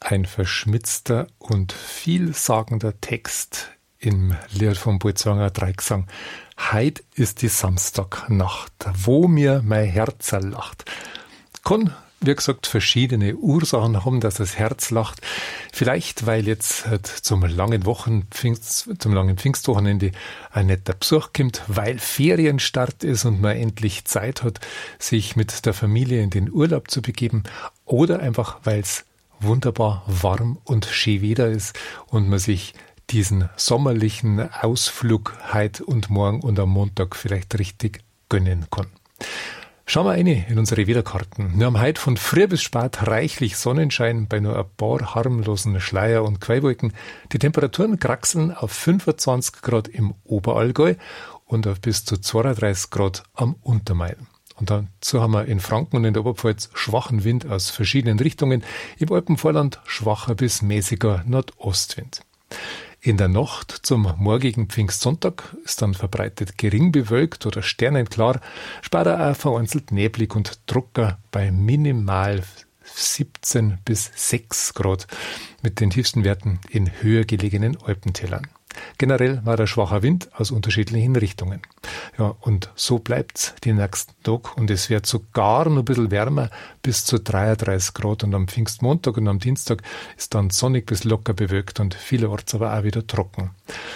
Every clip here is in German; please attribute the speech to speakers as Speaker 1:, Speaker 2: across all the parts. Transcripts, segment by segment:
Speaker 1: Ein verschmitzter und vielsagender Text im Lied vom Bolzwanger Dreigesang. Heit ist die Samstagnacht, wo mir mein Herz lacht. Kann, wie gesagt, verschiedene Ursachen haben, dass das Herz lacht. Vielleicht, weil jetzt zum langen Pfingstwochenende ein netter Besuch kommt, weil Ferienstart ist und man endlich Zeit hat, sich mit der Familie in den Urlaub zu begeben, oder einfach, weil es wunderbar warm und schön Wetter ist und man sich diesen sommerlichen Ausflug heute und morgen und am Montag vielleicht richtig gönnen kann. Schauen wir rein in unsere Wetterkarten. Wir haben heute von früh bis spät reichlich Sonnenschein bei nur ein paar harmlosen Schleier- und Quellwolken. Die Temperaturen kraxeln auf 25 Grad im Oberallgäu und auf bis zu 32 Grad am Untermain. Und dazu haben wir in Franken und in der Oberpfalz schwachen Wind aus verschiedenen Richtungen. Im Alpenvorland schwacher bis mäßiger Nordostwind. In der Nacht zum morgigen Pfingstsonntag ist dann verbreitet gering bewölkt oder sternenklar, später auch vereinzelt neblig und trocken bei minimal 17 bis 6 Grad mit den tiefsten Werten in höher gelegenen Alpentälern. Generell war der schwacher Wind aus unterschiedlichen Richtungen. Ja, und so bleibt's den nächsten Tag und es wird sogar noch ein bisschen wärmer, bis zu 33 Grad und am Pfingstmontag und am Dienstag ist dann sonnig bis locker bewölkt und vielerorts aber auch wieder trocken.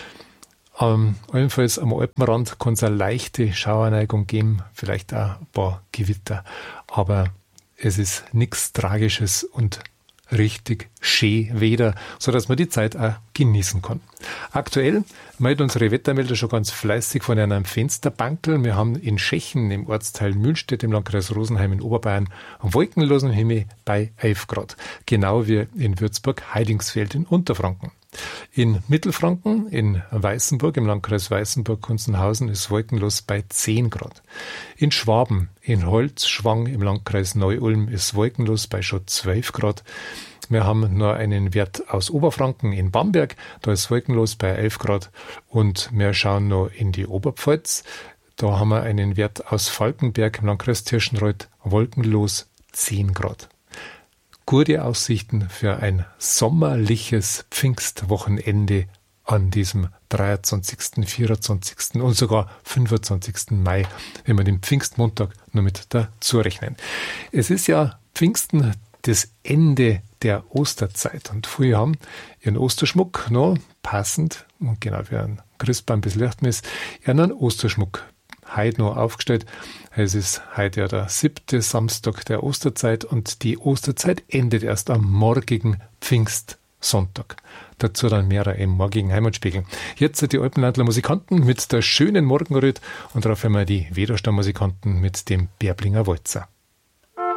Speaker 1: Allenfalls am Alpenrand kann es eine leichte Schauerneigung geben, vielleicht auch ein paar Gewitter, aber es ist nichts Tragisches und richtig schön Wetter, sodass man die Zeit auch genießen kann. Aktuell meldet unsere Wettermelder schon ganz fleißig von einem Fensterbankel. Wir haben in Schechen im Ortsteil Mühlstedt im Landkreis Rosenheim in Oberbayern einen wolkenlosen Himmel bei 11 Grad. Genau wie in Würzburg-Heidingsfeld in Unterfranken. In Mittelfranken, in Weißenburg, im Landkreis Weißenburg-Kunzenhausen ist wolkenlos bei 10 Grad. In Schwaben, in Holzschwang im Landkreis Neu-Ulm ist wolkenlos bei schon 12 Grad. Wir haben nur einen Wert aus Oberfranken in Bamberg, da ist wolkenlos bei 11 Grad. Und wir schauen noch in die Oberpfalz, da haben wir einen Wert aus Falkenberg im Landkreis Tirschenreuth, wolkenlos 10 Grad. Gute Aussichten für ein sommerliches Pfingstwochenende an diesem 23., 24. und sogar 25. Mai, wenn wir den Pfingstmontag nur mit dazu rechnen. Es ist ja Pfingsten das Ende der Osterzeit und viele haben ihren Osterschmuck noch passend und genau wie ein Christbaum bis Lichtmess, ihren Osterschmuck heute noch aufgestellt. Es ist heute ja der 7. Samstag der Osterzeit und die Osterzeit endet erst am morgigen Pfingstsonntag. Dazu dann mehr im morgigen Heimatspiegel. Jetzt die Alpenlandler Musikanten mit der schönen Morgenröte und darauf haben wir die Wederstamm-Musikanten mit dem Bärblinger Walzer.